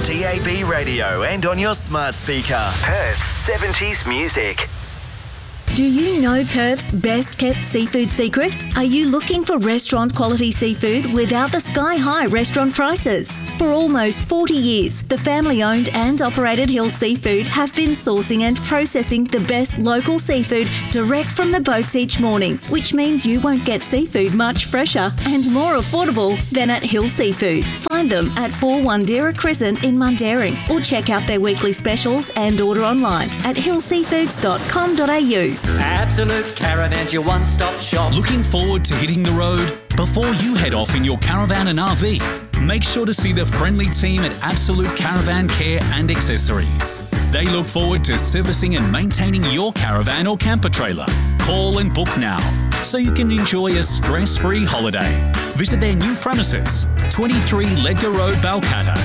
DAB radio and on your smart speaker. Perth's 70s music. Do you know Perth's best-kept seafood secret? Are you looking for restaurant-quality seafood without the sky-high restaurant prices? For almost 40 years, the family-owned and operated Hill Seafood have been sourcing and processing the best local seafood direct from the boats each morning, which means you won't get seafood much fresher and more affordable than at Hill Seafood. Find them at 41 Crescent in Mundaring, or check out their weekly specials and order online at hillseafoods.com.au. Absolute Caravans, your one-stop shop. Looking forward to hitting the road? Before you head off in your caravan and RV, make sure to see the friendly team at Absolute Caravan Care and Accessories. They look forward to servicing and maintaining your caravan or camper trailer. Call and book now so you can enjoy a stress-free holiday. Visit their new premises, 23 Ledgar Road, Balcatta.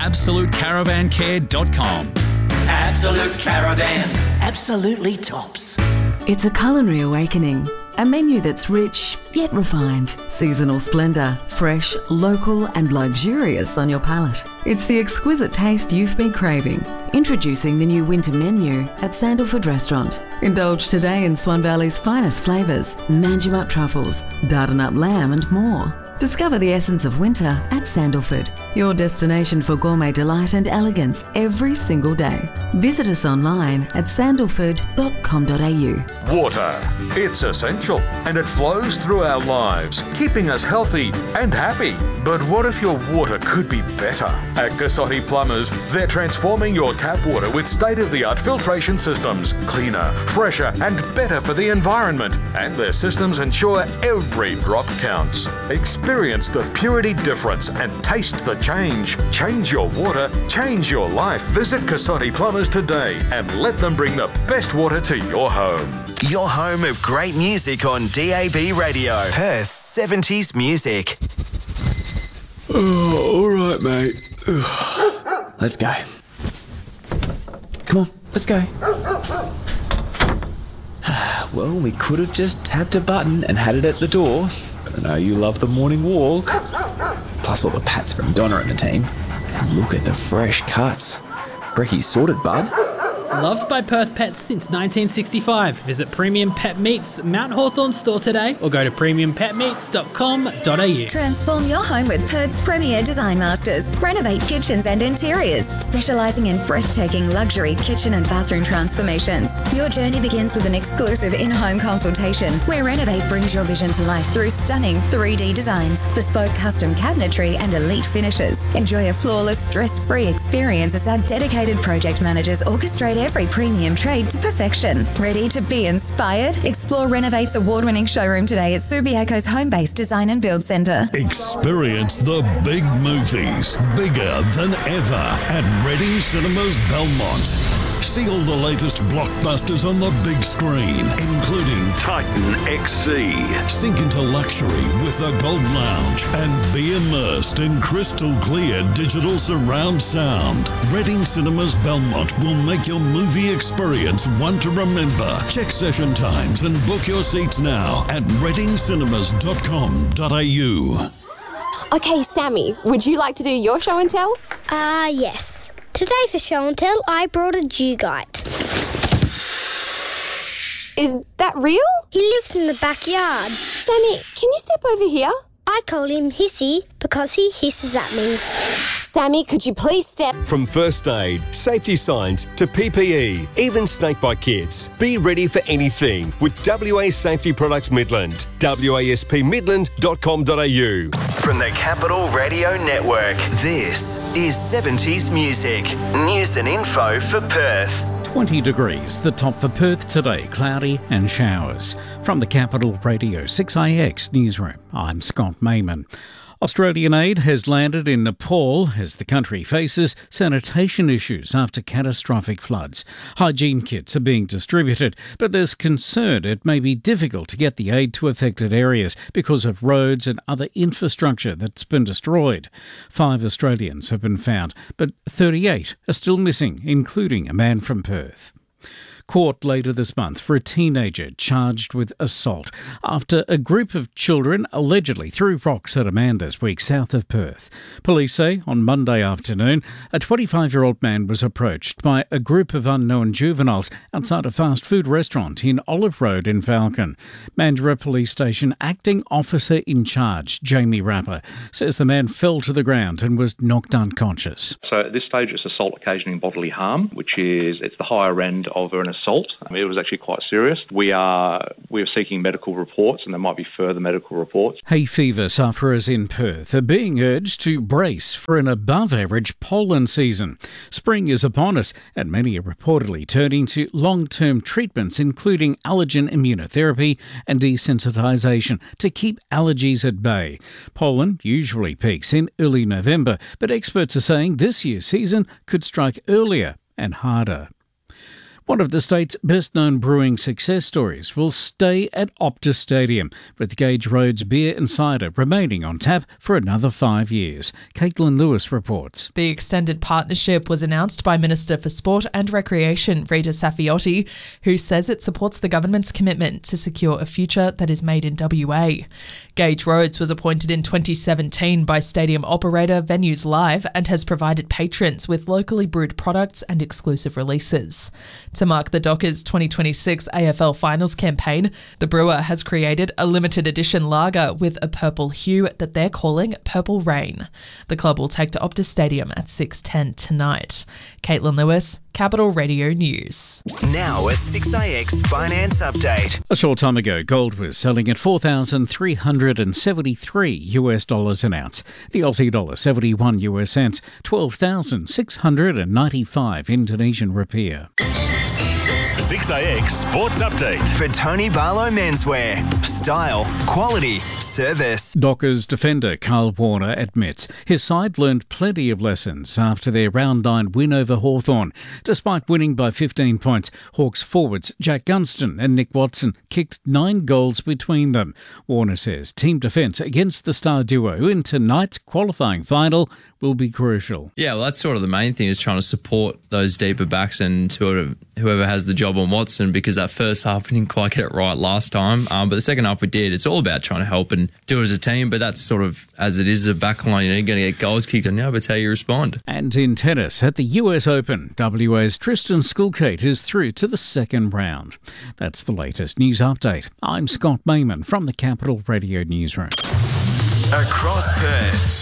AbsoluteCaravanCare.com. Absolute Caravans, absolutely tops. It's a culinary awakening. A menu that's rich, yet refined. Seasonal splendour, fresh, local and luxurious on your palate. It's the exquisite taste you've been craving. Introducing the new winter menu at Sandalford Restaurant. Indulge today in Swan Valley's finest flavours, Manjimup truffles, Dardanup lamb and more. Discover the essence of winter at Sandalford, your destination for gourmet delight and elegance every single day. Visit us online at sandalford.com.au. Water. It's essential and it flows through our lives, keeping us healthy and happy. But what if your water could be better? At Cassotti Plumbers, they're transforming your tap water with state-of-the-art filtration systems, cleaner, fresher and better for the environment. And their systems ensure every drop counts. Experience the purity difference and taste the change. Change your water, change your life. Visit Cassotti Plumbers today and let them bring the best water to your home. Your home of great music on DAB radio. Perth's 70s music. Oh, all right, mate. Let's go. Come on, let's go. Well, we could have just tapped a button and had it at the door. But I know you love the morning walk. Plus all the pats from Donna and the team. And look at the fresh cuts. Brecky's sorted, bud. Loved by Perth pets since 1965. Visit Premium Pet Meats Mount Hawthorn store today or go to premiumpetmeats.com.au. Transform your home with Perth's premier design masters. Renovate kitchens and interiors, specialising in breathtaking luxury kitchen and bathroom transformations. Your journey begins with an exclusive in-home consultation where Renovate brings your vision to life through stunning 3D designs, bespoke custom cabinetry and elite finishes. Enjoy a flawless, stress-free experience as our dedicated project managers orchestrate every premium trade to perfection. Ready to be inspired? Explore Renovate's award-winning showroom today at Subiaco's home-based design and build centre. Experience the big movies, bigger than ever, at Reading Cinemas Belmont. See all the latest blockbusters on the big screen, including Titan XC. Sink into luxury with the Gold Lounge and be immersed in crystal clear digital surround sound. Reading Cinemas Belmont will make your movie experience one to remember. Check session times and book your seats now at readingcinemas.com.au. Okay, Sammy, would you like to do your show and tell? Yes. Today for show and tell, I brought a Dugite. Is that real? He lives in the backyard. Sammy, can you step over here? I call him Hissy because he hisses at me. Sammy, could you please step? From first aid, safety signs to PPE, even snakebite kits. Be ready for anything with WA Safety Products Midland. waspmidland.com.au. From the Capital Radio Network, this is 70s music. News and info for Perth. 20 degrees, the top for Perth today, cloudy and showers. From the Capital Radio 6IX newsroom, I'm Scott Mayman. Australian aid has landed in Nepal as the country faces sanitation issues after catastrophic floods. Hygiene kits are being distributed, but there's concern it may be difficult to get the aid to affected areas because of roads and other infrastructure that's been destroyed. 5 Australians have been found, but 38 are still missing, including a man from Perth. Court later this month for a teenager charged with assault after a group of children allegedly threw rocks at a man this week south of Perth. Police say on Monday afternoon, a 25-year-old man was approached by a group of unknown juveniles outside a fast food restaurant in Olive Road in Falcon. Mandurah Police Station acting officer in charge, Jamie Rapper, says the man fell to the ground and was knocked unconscious. So at this stage it's assault occasioning bodily harm, which is it's the higher end of an assault. It was actually quite serious. We are seeking medical reports, and there might be further medical reports. Hay fever sufferers in Perth are being urged to brace for an above-average pollen season. Spring is upon us, and many are reportedly turning to long-term treatments, including allergen immunotherapy and desensitisation, to keep allergies at bay. Pollen usually peaks in early November, but experts are saying this year's season could strike earlier and harder. One of the state's best-known brewing success stories will stay at Optus Stadium, with Gage Road's beer and cider remaining on tap for another 5 years. Caitlin Lewis reports. The extended partnership was announced by Minister for Sport and Recreation, Rita Saffioti, who says it supports the government's commitment to secure a future that is made in WA. Gage Roads was appointed in 2017 by stadium operator Venues Live and has provided patrons with locally brewed products and exclusive releases. To mark the Dockers' 2026 AFL Finals campaign, the brewer has created a limited edition lager with a purple hue that they're calling Purple Rain. The club will take to Optus Stadium at 6:10 tonight. Caitlin Lewis, Capital Radio News. Now a 6IX finance update. A short time ago, gold was selling at $4,373 an ounce. The Aussie dollar 71 US cents, 12,695 Indonesian rupiah. 6IX Sports Update. For Tony Barlow Menswear. Style, quality, service. Dockers defender Carl Warner admits his side learned plenty of lessons after their round 9 win over Hawthorn. Despite winning by 15 points, Hawks forwards Jack Gunston and Nick Watson kicked 9 goals between them. Warner says team defence against the star duo in tonight's qualifying final will be crucial. Yeah, well, that's sort of the main thing, is trying to support those deeper backs and sort of whoever has the job on Watson, because that first half we didn't quite get it right last time, but the second half we did. It's all about trying to help and do it as a team, but that's sort of, as it is, a backline, you're going to get goals kicked on you, but it's how you respond. And in tennis, at the US Open, WA's Tristan Skulkate is through to the second round. That's the latest news update. I'm Scott Mayman from the Capital Radio Newsroom. Across Perth,